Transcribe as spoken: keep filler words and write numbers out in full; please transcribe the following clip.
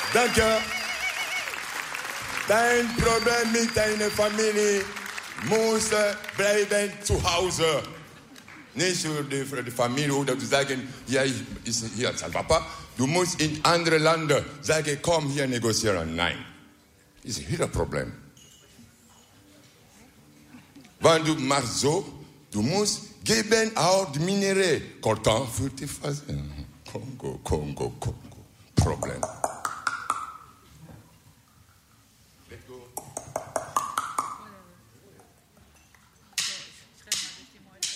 Danke. Dein Problem mit deiner Familie muss bleiben zu Hause. Nicht für die, für die Familie oder zu sagen, ja, ich ist hier als Papa. Du musst in andere Länder sagen, komm hier negozieren. Nein. Das ist hier das Problem. Wenn du machst so, du musst geben auch die Minerais. Coltan für die Phase. Kongo, Kongo, Kongo. Problem.